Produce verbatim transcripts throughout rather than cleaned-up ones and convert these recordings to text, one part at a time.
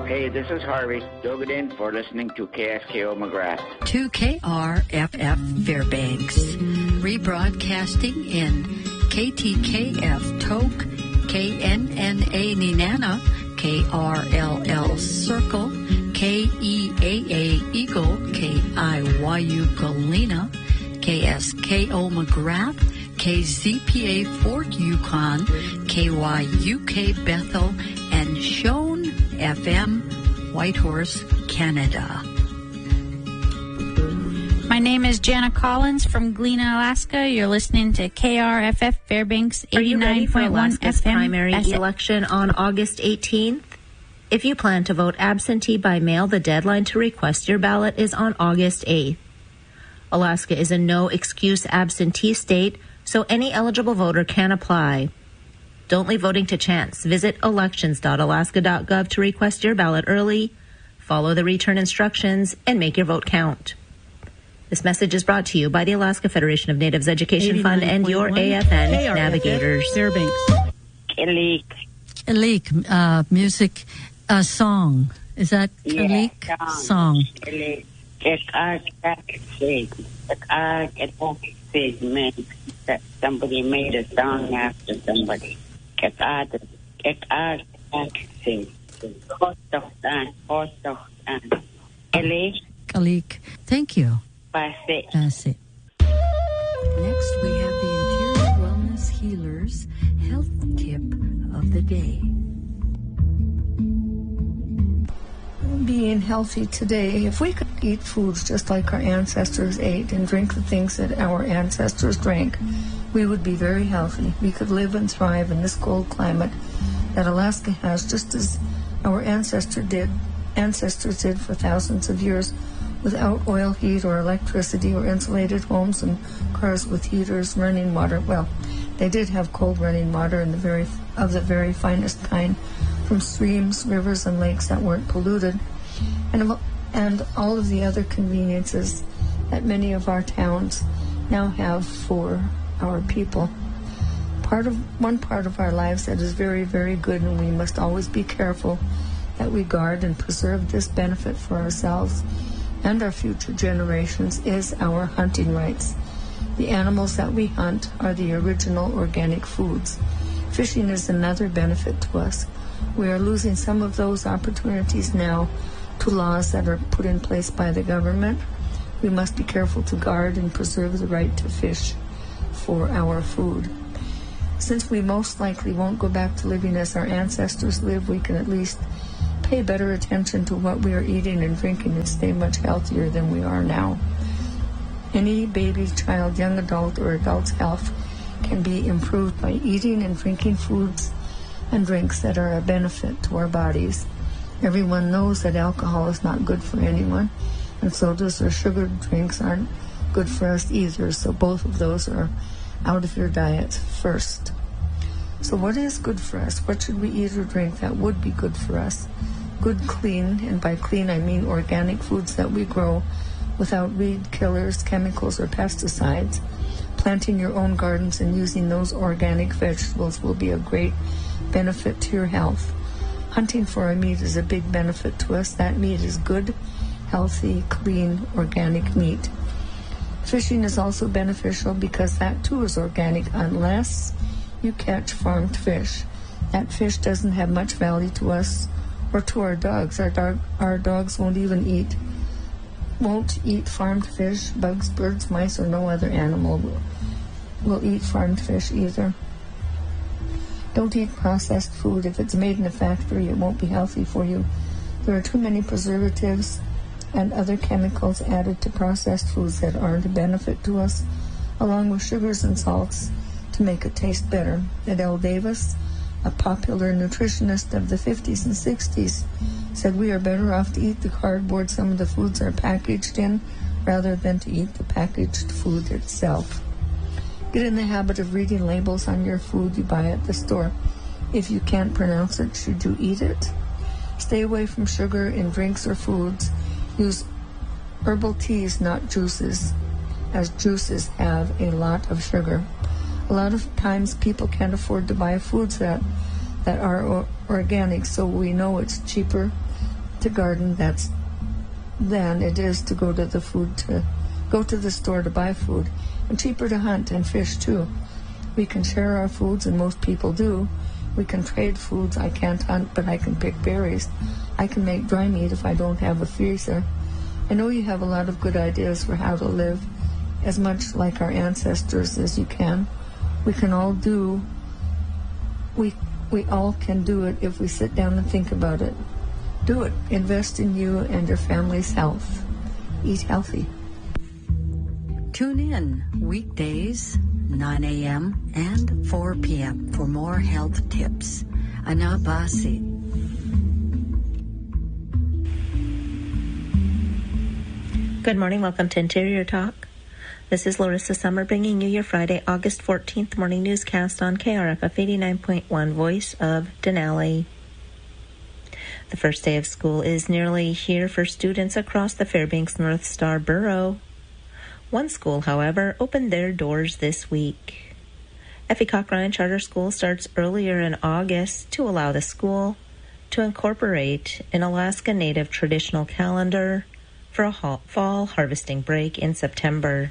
Hey, this is Harvey. Dug it in for listening to K S K O McGrath. To K R F F Fairbanks. Rebroadcasting in K T K F Toke, K N N A Nenana, K R L L Circle, K E A A Eagle, K I Y U Galena, K S K O McGrath, K Z P A Fort Yukon, K Y U K Bethel, and Shone F M, Whitehorse, Canada. My name is Jana Collins from Galena, Alaska. You're listening to K R F F Fairbanks eighty-nine point one F M. Primary S- election on August eighteenth. If you plan to vote absentee by mail, the deadline to request your ballot is on August eighth. Alaska is a no-excuse absentee state, so any eligible voter can apply. Don't leave voting to chance. Visit elections dot alaska dot gov to request your ballot early, follow the return instructions, and make your vote count. This message is brought to you by the Alaska Federation of Natives Education Fund and your A F N K R F F navigators. Fairbanks. Kalik. Kalik, uh, music, uh, song. Is that Kalik? Yeah, song. Kalik. Somebody made a song after somebody. Kalik. Thank you. That's it. Next, we have the Interior Wellness Healers Health Tip of the Day. Being healthy today, if we could eat foods just like our ancestors ate and drink the things that our ancestors drank, we would be very healthy. We could live and thrive in this cold climate that Alaska has, just as our ancestor did, ancestors did for thousands of years, without oil heat or electricity or insulated homes and cars with heaters, running water. Well, they did have cold running water in the very of the very finest kind from streams, rivers, and lakes that weren't polluted, and and all of the other conveniences that many of our towns now have for our people. Part of one part of our lives that is very, very good, and we must always be careful that we guard and preserve this benefit for ourselves and our future generations, is our hunting rights. The animals that we hunt are the original organic foods. Fishing is another benefit to us. We are losing some of those opportunities now to laws that are put in place by the government. We must be careful to guard and preserve the right to fish for our food. Since we most likely won't go back to living as our ancestors lived, we can at least pay better attention to what we are eating and drinking and stay much healthier than we are now. Any baby, child, young adult, or adult's health can be improved by eating and drinking foods and drinks that are a benefit to our bodies. Everyone knows that alcohol is not good for anyone, and sodas or sugared drinks aren't good for us either, so both of those are out of your diet first. So what is good for us? What should we eat or drink that would be good for us? Good, clean, and by clean I mean organic foods that we grow without weed killers, chemicals, or pesticides. Planting your own gardens and using those organic vegetables will be a great benefit to your health. Hunting for our meat is a big benefit to us. That meat is good, healthy, clean, organic meat. Fishing is also beneficial because that too is organic unless you catch farmed fish. That fish doesn't have much value to us or to our dogs. Our, dog, our dogs won't even eat, won't eat farmed fish. Bugs, birds, mice, or no other animal will, will eat farmed fish either. Don't eat processed food. If it's made in a factory, it won't be healthy for you. There are too many preservatives and other chemicals added to processed foods that aren't a benefit to us, along with sugars and salts to make it taste better. Adele Davis, a popular nutritionist of the fifties and sixties, said we are better off to eat the cardboard some of the foods are packaged in rather than to eat the packaged food itself. Get in the habit of reading labels on your food you buy at the store. If you can't pronounce it, should you eat it? Stay away from sugar in drinks or foods. Use herbal teas, not juices, as juices have a lot of sugar. A lot of times people can't afford to buy foods that, that are or- organic, so we know it's cheaper to garden that's than it is to go to the food to go to the store to buy food, and cheaper to hunt and fish too. We can share our foods, and most people do. We can trade foods. I can't hunt, but I can pick berries. I can make dry meat if I don't have a freezer. I know you have a lot of good ideas for how to live as much like our ancestors as you can. We can all do, we, we all can do it if we sit down and think about it. Do it. Invest in you and your family's health. Eat healthy. Tune in weekdays, nine a.m. and four p.m. for more health tips. Anabasi. Good morning. Welcome to Interior Talk. This is Larissa Summer bringing you your Friday, August fourteenth morning newscast on K R F F eighty-nine point one, Voice of Denali. The first day of school is nearly here for students across the Fairbanks North Star Borough. One school, however, opened their doors this week. Effie Cochran Charter School starts earlier in August to allow the school to incorporate an Alaska Native traditional calendar for a fall harvesting break in September.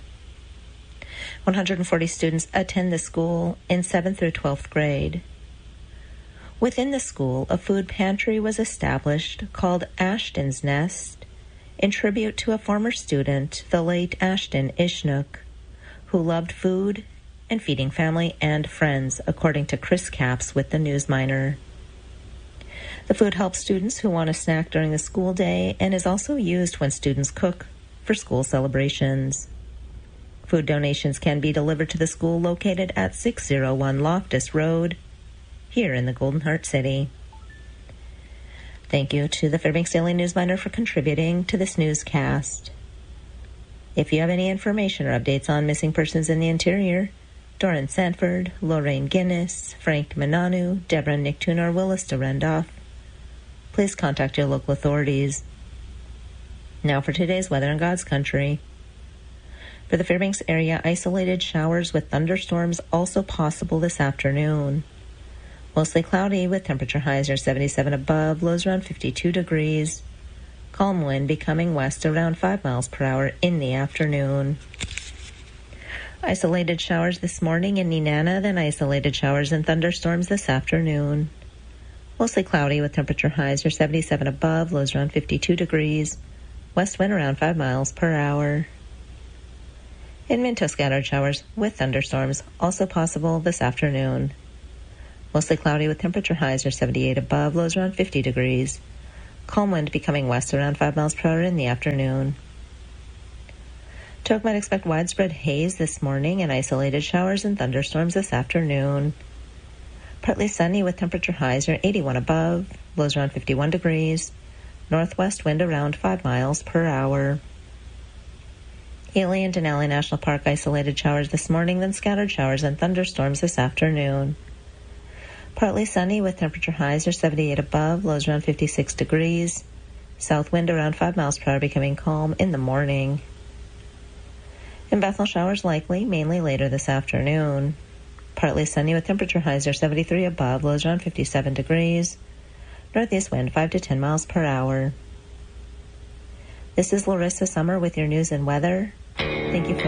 one hundred forty students attend the school in seventh through twelfth grade. Within the school, a food pantry was established called Ashton's Nest in tribute to a former student, the late Ashton Ishnook, who loved food and feeding family and friends, according to Chris Capps with the Newsminer. The food helps students who want a snack during the school day and is also used when students cook for school celebrations. Food donations can be delivered to the school located at six oh one Loftus Road, here in the Golden Heart City. Thank you to the Fairbanks Daily Newsminer for contributing to this newscast. If you have any information or updates on missing persons in the interior, Doran Sanford, Lorraine Guinness, Frank Mananu, Deborah Nichtun, or Willis Durendoff, please contact your local authorities. Now for today's weather in God's country. For the Fairbanks area, isolated showers with thunderstorms also possible this afternoon. Mostly cloudy with temperature highs near seventy-seven above, lows around fifty-two degrees. Calm wind becoming west around five miles per hour in the afternoon. Isolated showers this morning in Nenana, then isolated showers and thunderstorms this afternoon. Mostly cloudy with temperature highs near seventy-seven above, lows around fifty-two degrees. West wind around five miles per hour. In Minto, scattered showers with thunderstorms also possible this afternoon. Mostly cloudy with temperature highs near seventy-eight above, lows around fifty degrees. Calm wind becoming west around five miles per hour in the afternoon. Tok might expect widespread haze this morning and isolated showers and thunderstorms this afternoon. Partly sunny with temperature highs near eighty-one above, lows around fifty-one degrees. Northwest wind around five miles per hour. Healy and Denali National Park isolated showers this morning, then scattered showers and thunderstorms this afternoon. Partly sunny with temperature highs near seventy-eight above, lows around fifty-six degrees. South wind around five miles per hour becoming calm in the morning. In Bethel, showers likely, mainly later this afternoon. Partly sunny with temperature highs near seventy-three above, lows around fifty-seven degrees. Northeast wind five to ten miles per hour. This is Larissa Summer with your news and weather. Thank you for